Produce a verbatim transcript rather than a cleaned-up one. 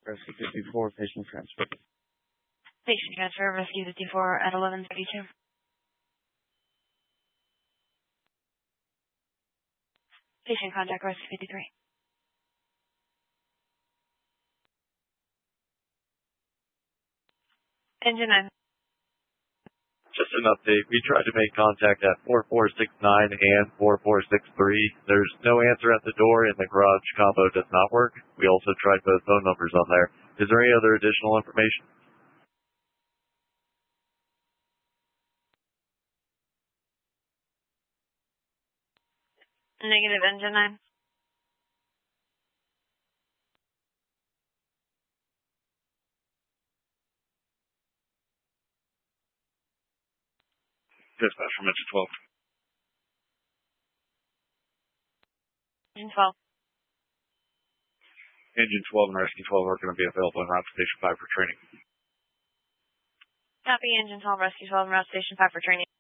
Rescue fifty-four, patient transfer. Patient transfer, Rescue fifty-four at eleven thirty-two. Patient contact, Rescue fifty-three. Engine nine. Just an update. We tried to make contact at four four six nine and four four six three. There's no answer at the door, and the garage combo does not work. We also tried both phone numbers on there. Is there any other additional information? Negative, engine nine. Dispatch from engine twelve. Engine twelve. Engine twelve and Rescue twelve are going to be available en route to Station five for training. Copy, Engine twelve, Rescue twelve, en route to Station five for training.